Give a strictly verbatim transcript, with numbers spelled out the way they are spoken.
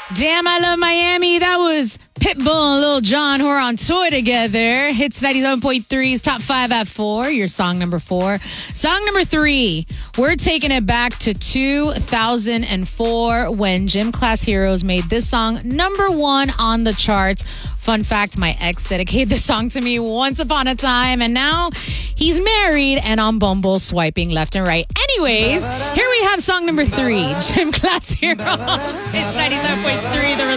Damn, I Love Miami. That was Pitbull and Lil Jon, who are on tour together. Hits ninety-seven point three's top five at four. Your song number four. Song number three. We're taking it back to two thousand four when Gym Class Heroes made this song number one on the charts. Fun fact, my ex dedicated this song to me once upon a time, and now he's married and on Bumble swiping left and right. Anyways, here we have song number three, Gym Class Heroes. It's ninety-seven point three, The